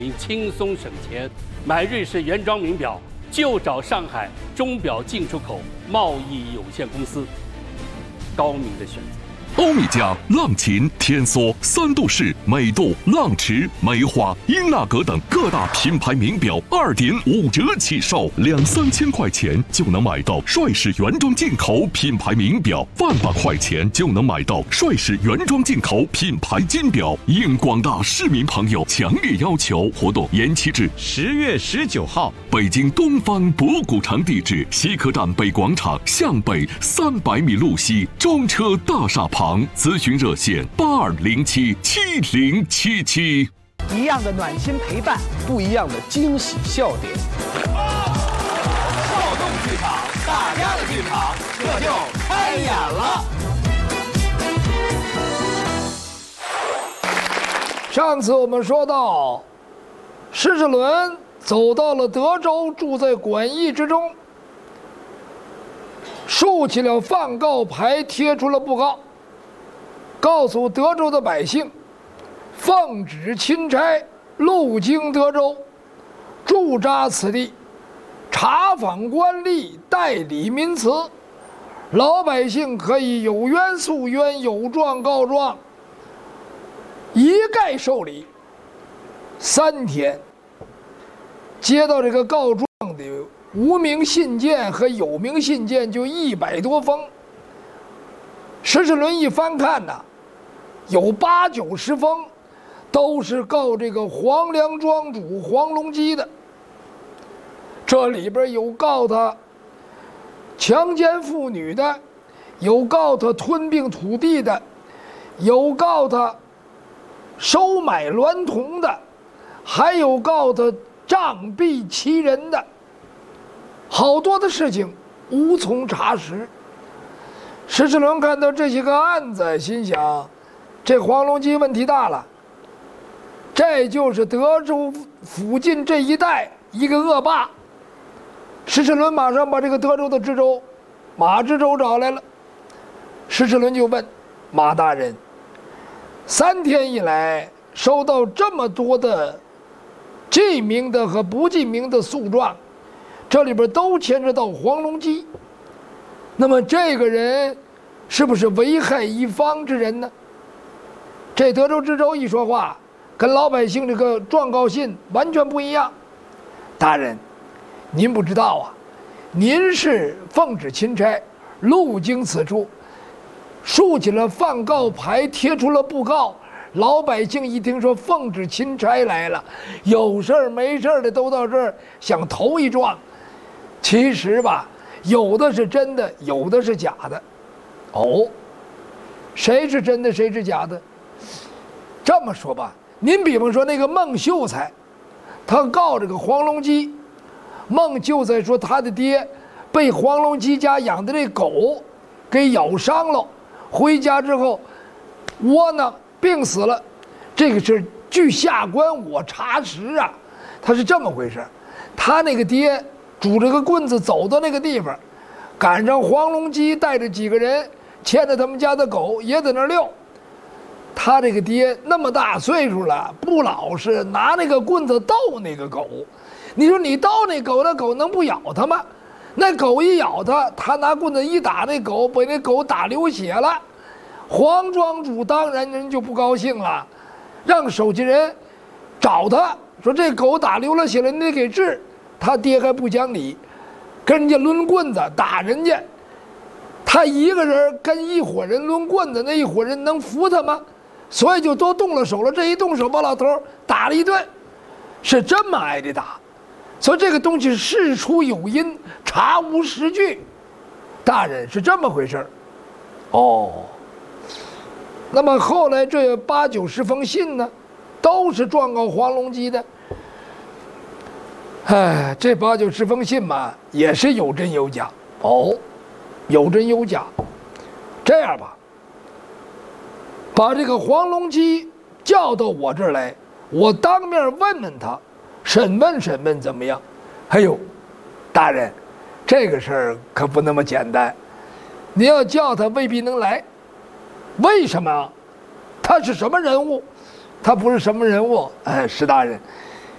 轻松省钱，买瑞士原装名表就找上海钟表进出口贸易有限公司，高明的选择。 欧米茄、浪琴、天梭、三度式、美度、浪驰、梅花、英纳格等各大品牌名表2.5折起售，2、3千块钱就能买到帅士原装进口品牌名表，100块钱就能买到帅士原装进口品牌金表。应广大市民朋友强烈要求，活动延期至 10月19号。 北京东方博古城地址：西客站北广场向北300米路西中车大厦旁。咨询热线82077077。 一样的暖心陪伴， 不一样的惊喜笑点。 少动剧场，大家的剧场，这就开演了。 上次我们说到，施世纶走到了德州，住在馆驿之中，竖起了放告牌，贴出了布告，告诉德州的百姓，奉旨钦差路经德州，驻扎此地，查访官吏，代理民词，老百姓可以有冤诉冤，有状告状，一概受理。3天，接到这个告状的无名信件和有名信件就100多封。施世纶一翻看呐，有80、90封，都是告这个黄梁庄主黄龙基的。这里边有告他强奸妇女的，有告他吞并土地的，有告他收买娈童的，还有告他杖毙其人的，好多的事情无从查实。施世纶看到这些个案子，心想，这黄龙基问题大了，这就是德州附近这一带一个恶霸。施世纶马上把这个德州的知州马知州找来了。施世纶就问马大人，3天以来收到这么多的记名的和不记名的诉状，这里边都牵扯到黄龙基，那么这个人是不是危害一方之人呢？这德州知州一说话，跟老百姓这个状告信完全不一样。大人，您不知道啊，您是奉旨钦差，路经此处，竖起了放告牌，贴出了布告，老百姓一听说奉旨钦差来了，有事儿没事儿的都到这儿想投一状。其实吧，有的是真的，有的是假的。哦，谁是真的，谁是假的？这么说吧，您比方说那个孟秀才，他告这个黄龙基，孟秀才说他的爹被黄龙基家养的这狗给咬伤了，回家之后窝囊病死了。这个是据下官我查实啊，他是这么回事。他那个爹拄着个棍子走到那个地方，赶上黄龙基带着几个人牵着他们家的狗也在那遛。他这个爹那么大岁数了，不老实，拿那个棍子逗那个狗。你说你逗那狗，那狗能不咬他吗？那狗一咬他，他拿棍子一打那狗，把那狗打流血了。黄庄主当然人就不高兴了，让手下人找他说这狗打流了血了，你得给治。他爹还不讲理，跟人家抡棍子打人家。他一个人跟一伙人抡棍子，那一伙人能服他吗？所以就都动了手了。这一动手，把老头打了一顿，是这么挨着打。所以这个东西事出有因，查无实据。大人是这么回事儿。哦，那么后来这80、90封信呢，都是状告黄龙基的。哎，这80、90封信嘛，也是有真有假。哦，有真有假。这样吧，把这个黄龙基叫到我这儿来，我当面问问他，审问审问怎么样？哎呦，大人，这个事儿可不那么简单。你要叫他未必能来。为什么？他是什么人物？他不是什么人物。哎，石大人，